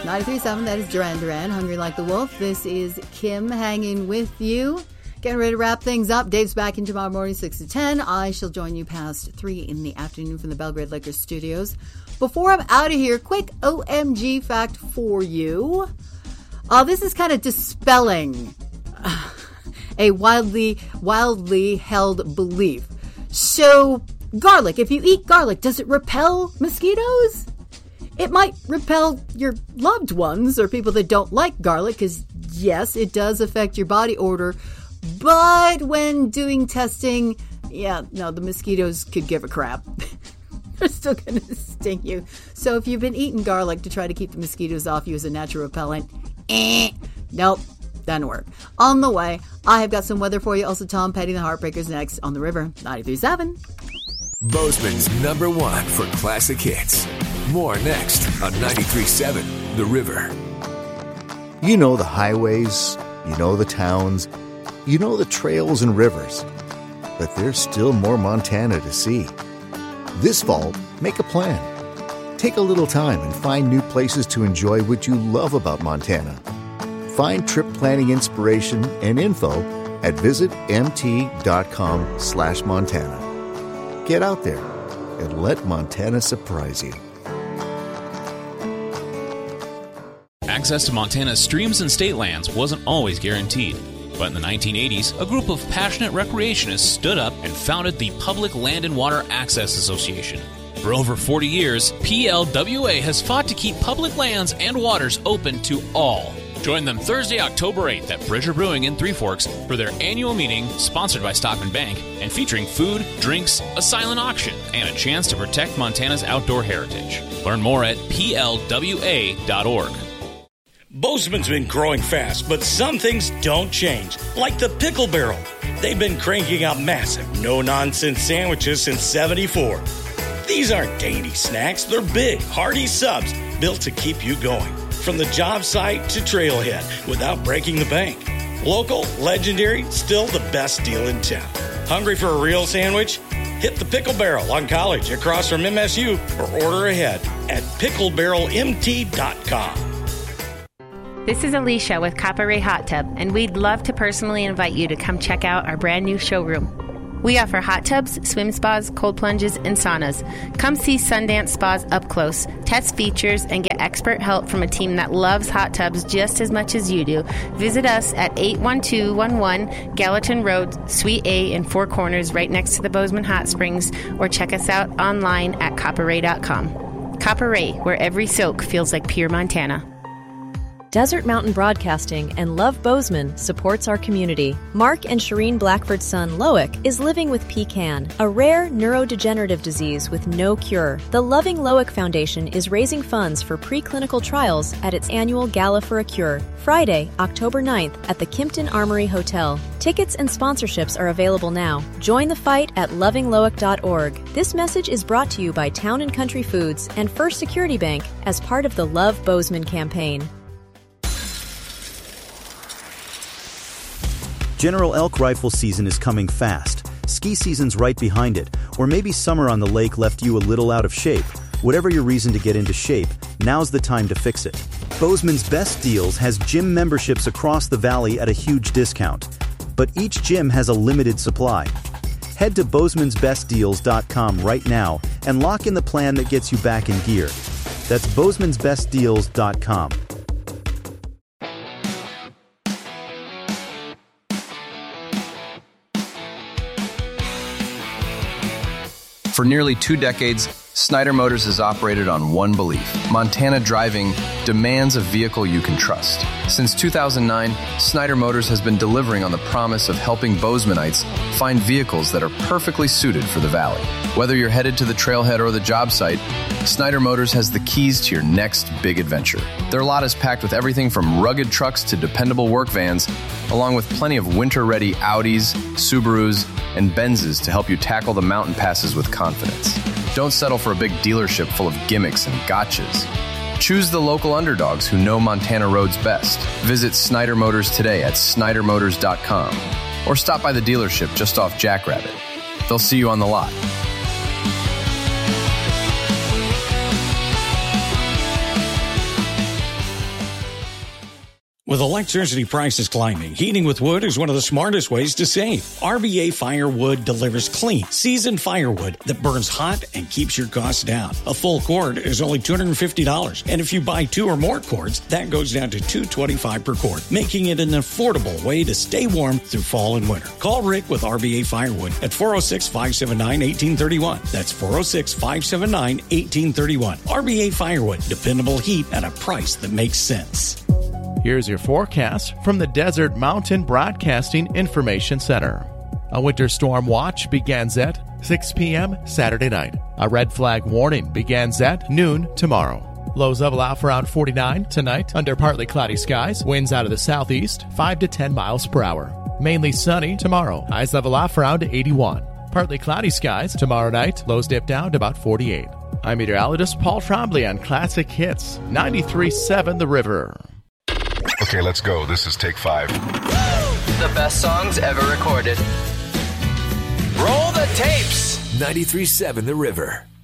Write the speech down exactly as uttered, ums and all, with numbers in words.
ninety-three point seven, that is Duran Duran, Hungry Like the Wolf. This is Kim hanging with you. Getting ready to wrap things up. Dave's back in tomorrow morning, six to ten. I shall join you past three in the afternoon from the Belgrade Liquor Studios. Before I'm out of here, quick O M G fact for you. Uh, this is kind of dispelling uh, a wildly, wildly held belief. So, garlic. If you eat garlic, does it repel mosquitoes? It might repel your loved ones or people that don't like garlic, because yes, it does affect your body odor. But when doing testing, yeah, no, the mosquitoes could give a crap. They're still going to sting you. So if you've been eating garlic to try to keep the mosquitoes off you as a natural repellent, eh, nope, doesn't work. On the way, I have got some weather for you. Also, Tom Petty, the Heartbreakers, next on The River, ninety-three point seven. Bozeman's number one for classic hits. More next on ninety-three point seven, The River. You know the highways, you know the towns, you know the trails and rivers. But there's still more Montana to see. This fall, make a plan. Take a little time and find new places to enjoy what you love about Montana. Find trip planning inspiration and info at visitmt.com slash Montana. Get out there and let Montana surprise you. Access to Montana's streams and state lands wasn't always guaranteed. But in the nineteen eighties, a group of passionate recreationists stood up and founded the Public Land and Water Access Association. For over forty years, P L W A has fought to keep public lands and waters open to all. Join them Thursday, October eighth at Bridger Brewing in Three Forks for their annual meeting sponsored by Stockman Bank and featuring food, drinks, a silent auction, and a chance to protect Montana's outdoor heritage. Learn more at P L W A dot org. Bozeman's been growing fast, but some things don't change, like the Pickle Barrel. They've been cranking out massive, no-nonsense sandwiches since seventy-four. These aren't dainty snacks. They're big, hearty subs built to keep you going, from the job site to trailhead, without breaking the bank. Local, legendary, still the best deal in town. Hungry for a real sandwich? Hit the Pickle Barrel on College across from M S U or order ahead at pickle barrel m t dot com. This is Alicia with Copper Ray Hot Tub, and we'd love to personally invite you to come check out our brand new showroom. We offer hot tubs, swim spas, cold plunges, and saunas. Come see Sundance Spas up close, test features, and get expert help from a team that loves hot tubs just as much as you do. Visit us at eight one two one one Gallatin Road, Suite A in Four Corners, right next to the Bozeman Hot Springs, or check us out online at copper ray dot com. Copper Ray, where every soak feels like pure Montana. Desert Mountain Broadcasting and Love Bozeman supports our community. Mark and Shireen Blackford's son, Loic, is living with P C A N, a rare neurodegenerative disease with no cure. The Loving Loic Foundation is raising funds for preclinical trials at its annual Gala for a Cure, Friday, October ninth at the Kimpton Armory Hotel. Tickets and sponsorships are available now. Join the fight at loving loic dot org. This message is brought to you by Town and Country Foods and First Security Bank as part of the Love Bozeman campaign. General elk rifle season is coming fast. Ski season's right behind it. Or maybe summer on the lake left you a little out of shape. Whatever your reason to get into shape, now's the time to fix it. Bozeman's Best Deals has gym memberships across the valley at a huge discount. But each gym has a limited supply. Head to bozemans best deals dot com right now and lock in the plan that gets you back in gear. That's bozemans best deals dot com. For nearly two decades, Snyder Motors has operated on one belief: Montana driving demands a vehicle you can trust. Since two thousand nine, Snyder Motors has been delivering on the promise of helping Bosemanites find vehicles that are perfectly suited for the valley. Whether you're headed to the trailhead or the job site, Snyder Motors has the keys to your next big adventure. Their lot is packed with everything from rugged trucks to dependable work vans, along with plenty of winter-ready Audis, Subarus, and Benzes to help you tackle the mountain passes with confidence. Don't settle for a big dealership full of gimmicks and gotchas. Choose the local underdogs who know Montana roads best. Visit Snyder Motors today at snyder motors dot com or stop by the dealership just off Jackrabbit. They'll see you on the lot. With electricity prices climbing, heating with wood is one of the smartest ways to save. R B A Firewood delivers clean, seasoned firewood that burns hot and keeps your costs down. A full cord is only two hundred fifty dollars, and if you buy two or more cords, that goes down to two hundred twenty-five dollars per cord, making it an affordable way to stay warm through fall and winter. Call Rick with R B A Firewood at four oh six, five seven nine, one eight three one. That's four oh six, five seven nine, one eight three one. R B A Firewood, dependable heat at a price that makes sense. Here's your forecast from the Desert Mountain Broadcasting Information Center. A winter storm watch begins at six p.m. Saturday night. A red flag warning begins at noon tomorrow. Lows level out for around forty-nine tonight under partly cloudy skies. Winds out of the southeast, five to ten miles per hour. Mainly sunny tomorrow. Highs level out for around eighty-one. Partly cloudy skies tomorrow night. Lows dip down to about forty-eight. I'm meteorologist Paul Trombley on Classic Hits ninety-three point seven The River. Okay, let's go. This is take five. The best songs ever recorded. Roll the tapes. ninety-three point seven The River.